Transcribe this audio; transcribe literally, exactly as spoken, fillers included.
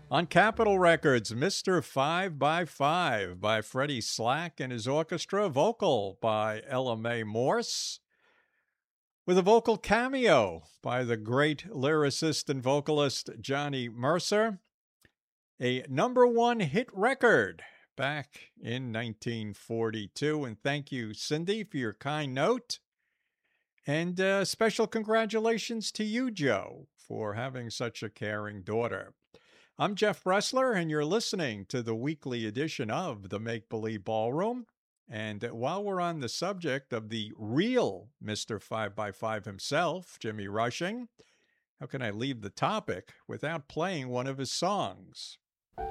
On Capitol Records, Mister five by five by Freddie Slack and his orchestra, vocal by Ella Mae Morse, with a vocal cameo by the great lyricist and vocalist Johnny Mercer, a number one hit record back in nineteen forty-two. And thank you, Cindy, for your kind note. And uh, special congratulations to you, Joe, for having such a caring daughter. I'm Jeff Bressler, and you're listening to the weekly edition of the Make Believe Ballroom. And while we're on the subject of the real Mister five by five himself, Jimmy Rushing, how can I leave the topic without playing one of his songs?